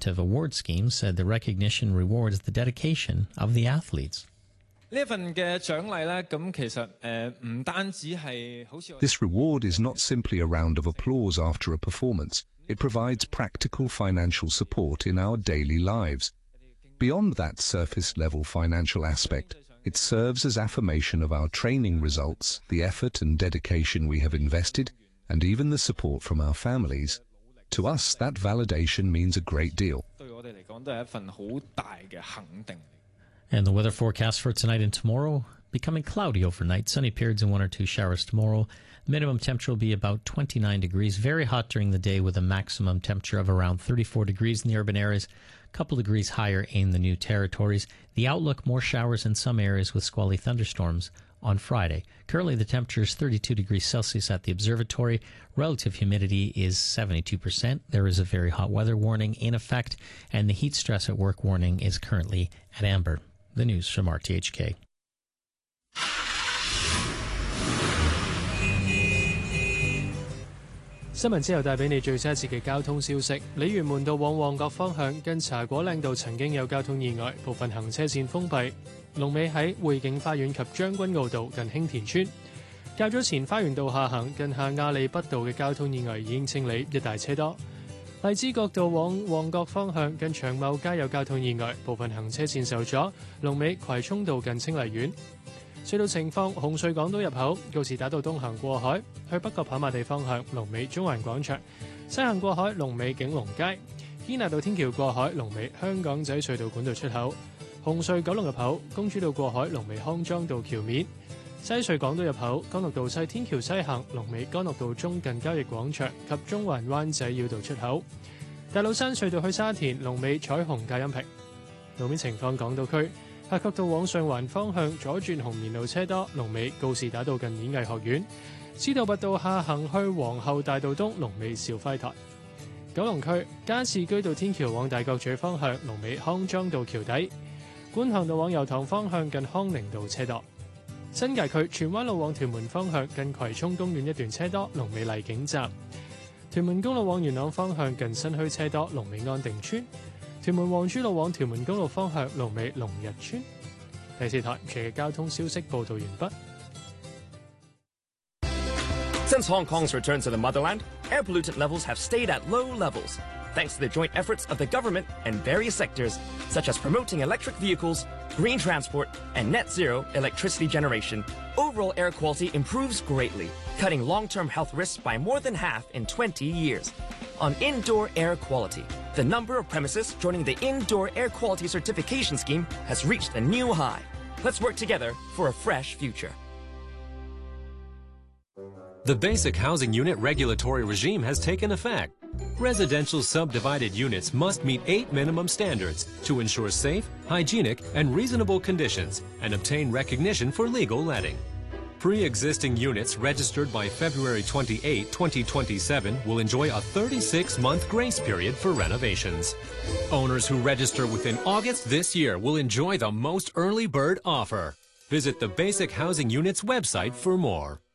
commemorative award scheme said the recognition rewards the dedication of the athletes. This reward is not simply a round of applause after a performance. It provides practical financial support in our daily lives. Beyond that surface-level financial aspect, it serves as affirmation of our training results, the effort and dedication we have invested, and even the support from our families. To us, that validation means a great deal. And the weather forecast for tonight and tomorrow, becoming cloudy overnight, sunny periods and 1 or 2 showers tomorrow. Minimum temperature will be about 29 degrees, very hot during the day with a maximum temperature of around 34 degrees in the urban areas, a couple degrees higher in the new territories. The outlook, more showers in some areas with squally thunderstorms on Friday. Currently the temperature is 32 degrees Celsius at the observatory. Relative humidity is 72%. There is a very hot weather warning in effect, and the heat stress at work warning is currently at amber. The news from RTHK. 新聞之後帶俾你最新一節嘅交通消息。鯉魚門道往旺角方向近茶果嶺道曾經有交通意外，部分行車線封閉。龍尾喺匯景花園及將軍澳道近興田村。較早前花園道下行近下亞厘畢道嘅交通意外已經清理，一大車多。荔枝角道往旺角方向近長茂街有交通意外，部分行車線受阻，龍尾葵涌道近清麗苑。隧道情況：紅隧港島入口告士打道東行過海，去北角跑馬地方向龍尾中環廣場；西行過海龍尾景隆街。堅拿道天橋過海龍尾香港仔隧道管道出口。紅隧九龍入口公主道過海龍尾康莊道橋面。西隧港島入口干諾道西天橋西行龍尾干諾道中近交易廣場及中環灣仔繞道出口。大老山隧道去沙田龍尾彩虹隔音屏。路面情況：港島區夏慤道往上環方向左轉紅棉路車多，龍尾告士打道近演藝學院；司徒拔道下行去皇后大道東龍尾兆輝台。九龍區加士居道天橋往大角咀方向龍尾康莊道橋底；觀塘道往油塘方向近康寧道車多。新界區荃灣路往屯門方向近葵涌公園一段車多，龍尾荔景站；屯門公路往元朗方向近新墟車多，龍尾安定村；屯門皇珠路往屯門公路方向龍尾龍日村。第4台全日交通消息報導完畢。 Since Hong Kong's return to the motherland, air pollutant levels have stayed at low levels, thanks to the joint efforts of the government and various sectors, such as promoting electric vehicles, green transport, and net zero electricity generation. Overall air quality improves greatly, cutting long-term health risks by more than half in 20 years. On indoor air quality, the number of premises joining the Indoor Air Quality Certification Scheme has reached a new high. Let's work together for a fresh future. The Basic Housing Unit regulatory regime has taken effect. Residential subdivided units must meet 8 minimum standards to ensure safe, hygienic, and reasonable conditions and obtain recognition for legal letting. Pre-existing units registered by February 28, 2027 will enjoy a 36-month grace period for renovations. Owners who register within August this year will enjoy the most early bird offer. Visit the Basic Housing Unit's website for more.